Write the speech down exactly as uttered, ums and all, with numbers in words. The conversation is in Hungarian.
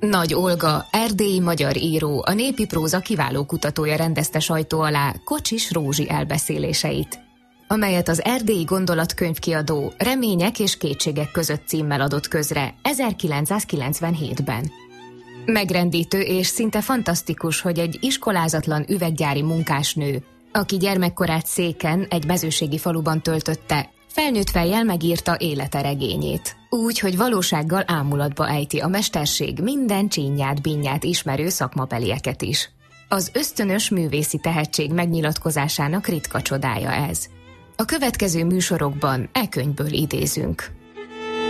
Nagy Olga, erdélyi magyar író, a népi próza kiváló kutatója rendezte sajtó alá Kocsis Rózsi elbeszéléseit, amelyet az Erdélyi Gondolatkönyvkiadó Remények és kétségek között címmel adott közre ezerkilencszázkilencvenhétben. Megrendítő és szinte fantasztikus, hogy egy iskolázatlan üveggyári munkásnő, aki gyermekkorát Széken, egy mezőségi faluban töltötte, felnőtt fejjel megírta élete regényét, úgy, hogy valósággal ámulatba ejti a mesterség minden csínyát, bínyát ismerő szakmabelieket is. Az ösztönös művészi tehetség megnyilatkozásának ritka csodája ez. A következő műsorokban e könyvből idézünk.